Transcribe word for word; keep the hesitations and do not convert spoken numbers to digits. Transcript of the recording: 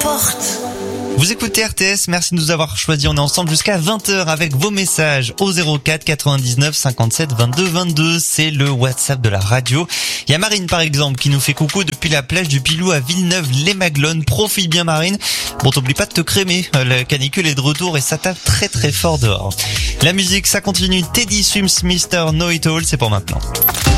porte. Vous écoutez R T S, merci de nous avoir choisis. On est ensemble jusqu'à vingt heures avec vos messages au zéro quatre quatre-vingt-dix-neuf cinquante-sept vingt-deux vingt-deux. C'est le WhatsApp de la radio. Il y a Marine par exemple qui nous fait coucou depuis la plage du Pilou à Villeneuve-les-Maglones. Profite bien Marine. Bon, t'oublie pas de te crémer. La canicule est de retour et ça tape très très fort dehors. La musique, ça continue. Teddy Swims, mister Know It All, c'est pour maintenant.